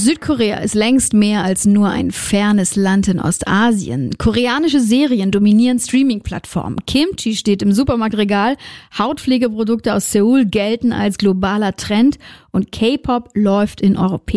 Südkorea ist längst mehr als nur ein fernes Land in Ostasien. Koreanische Serien dominieren Streaming-Plattformen. Kimchi steht im Supermarktregal, Hautpflegeprodukte aus Seoul gelten als globaler Trend und K-Pop läuft in europäischen